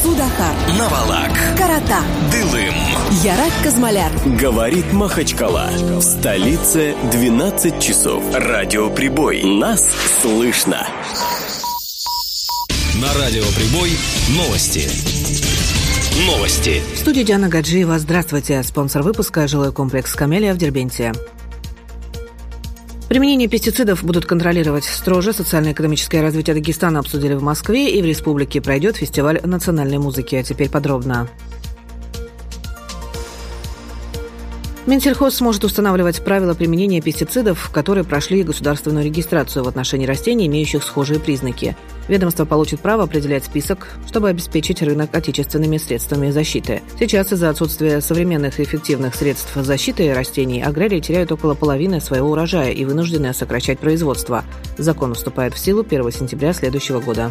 Судахар, Навалак, Карата, Дылым, Ярак Казмаляр. Говорит Махачкала. В столице 12 часов. Радиоприбой. Нас слышно. На Радиоприбой новости. Новости. В студии Диана Гаджиева. Здравствуйте. Спонсор выпуска – жилой комплекс «Камелия» в Дербенте. Применение пестицидов будут контролировать строже. Социально-экономическое развитие Дагестана обсудили в Москве, и в республике пройдет фестиваль национальной музыки. А теперь подробно. Минсельхоз сможет устанавливать правила применения пестицидов, которые прошли государственную регистрацию в отношении растений, имеющих схожие признаки. Ведомство получит право определять список, чтобы обеспечить рынок отечественными средствами защиты. Сейчас из-за отсутствия современных и эффективных средств защиты растений аграрии теряют около половины своего урожая и вынуждены сокращать производство. Закон вступает в силу 1 сентября следующего года.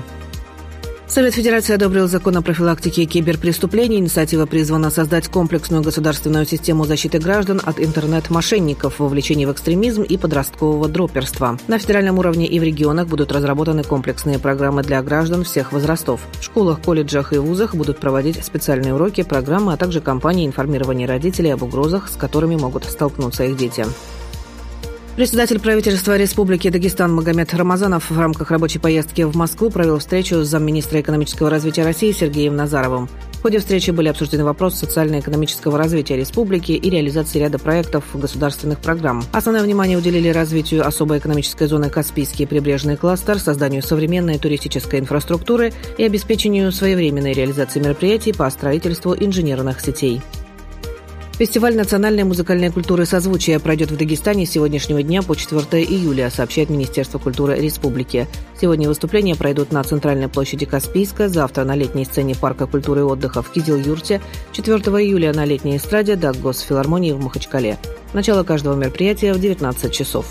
Совет Федерации одобрил закон о профилактике киберпреступлений. Инициатива призвана создать комплексную государственную систему защиты граждан от интернет-мошенников, вовлечения в экстремизм и подросткового дроперства. На федеральном уровне и в регионах будут разработаны комплексные программы для граждан всех возрастов. В школах, колледжах и вузах будут проводить специальные уроки, программы, а также кампании информирования родителей об угрозах, с которыми могут столкнуться их дети. Председатель правительства Республики Дагестан Магомед Рамазанов в рамках рабочей поездки в Москву провел встречу с замминистра экономического развития России Сергеем Назаровым. В ходе встречи были обсуждены вопросы социально-экономического развития республики и реализации ряда проектов государственных программ. Основное внимание уделили развитию особой экономической зоны Каспийский прибрежный кластер, созданию современной туристической инфраструктуры и обеспечению своевременной реализации мероприятий по строительству инженерных сетей. Фестиваль национальной музыкальной культуры «Созвучие» пройдет в Дагестане с сегодняшнего дня по 4 июля, сообщает Министерство культуры Республики. Сегодня выступления пройдут на центральной площади Каспийска, завтра на летней сцене Парка культуры и отдыха в Кизил-Юрте, 4 июля на летней эстраде Даггосфилармонии в Махачкале. Начало каждого мероприятия в 19 часов.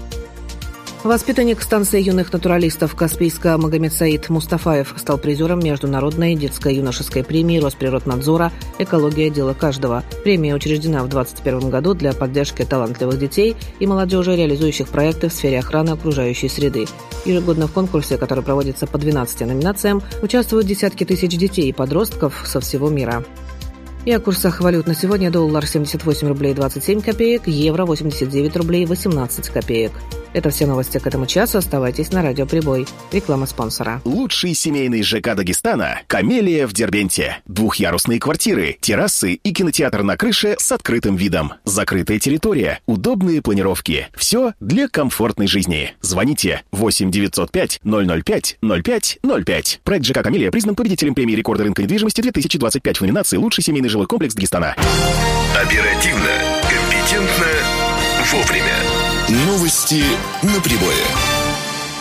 Воспитанник станции юных натуралистов Каспийска Магомед Саид Мустафаев стал призером Международной детско-юношеской премии Росприроднадзора «Экология. Дело каждого». Премия учреждена в 2021 году для поддержки талантливых детей и молодежи, реализующих проекты в сфере охраны окружающей среды. Ежегодно в конкурсе, который проводится по 12 номинациям, участвуют десятки тысяч детей и подростков со всего мира. И о курсах валют на сегодня: доллар 78 рублей 27 копеек, евро 89 рублей 18 копеек. Это все новости к этому часу. Оставайтесь на Радиоприбой. Реклама спонсора. Лучший семейный ЖК Дагестана – «Камелия» в Дербенте. Двухъярусные квартиры, террасы и кинотеатр на крыше с открытым видом. Закрытая территория, удобные планировки. Все для комфортной жизни. Звоните 8 905 005 05 05. Проект ЖК «Камелия» признан победителем премии рекорда рынка недвижимости 2025 в номинации «Лучший семейный жилой комплекс Дагестана». Оперативно, компетентно, вовремя. Новости на прибое.